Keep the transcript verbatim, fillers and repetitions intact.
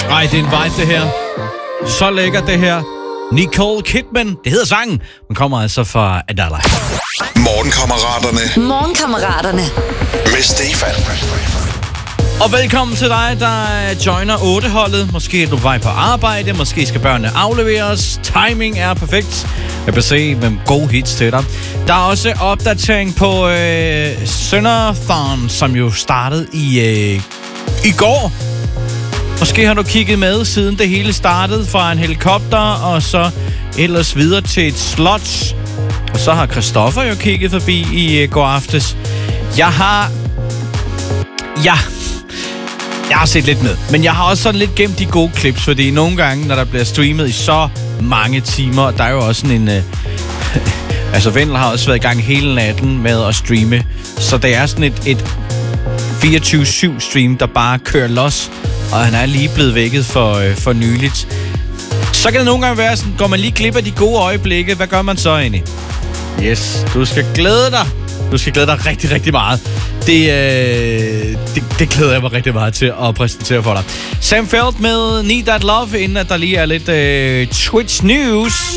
Ej, det er en vibe, det her. Så lækkert, det her. Nicole Kidman, det hedder sangen. Den kommer altså fra Adele. Morgenkammeraterne. Morgenkammeraterne. Med Stefan. Og velkommen til dig, der joiner otte-holdet. Måske er du på vej på arbejde, måske skal børnene afleveres. Timing er perfekt. Jeg vil se med gode hits til dig. Der er også opdatering på øh, Sønderthon, som jo startede i, øh, i går. Måske har du kigget med, siden det hele startede fra en helikopter, og så ellers videre til et slot. Og så har Christoffer jo kigget forbi i øh, går aftes. Jeg har... Ja... Jeg har set lidt med, men jeg har også sådan lidt gemt de gode clips, fordi nogle gange, når der bliver streamet i så mange timer, der er jo også sådan en... Øh, altså, Vendel har også været i gang hele natten med at streame, så det er sådan et, et fireogtyve syv stream, der bare kører los, og han er lige blevet vækket for, øh, for nyligt. Så kan det nogle gange være sådan, går man lige glip af de gode øjeblikke, hvad gør man så egentlig? Yes, du skal glæde dig. Du skal glæde dig rigtig, rigtig meget. Det, øh, det, det glæder jeg mig rigtig meget til at præsentere for dig. Sam Feldt med Need That Love, inden at der lige er lidt øh, Twitch News.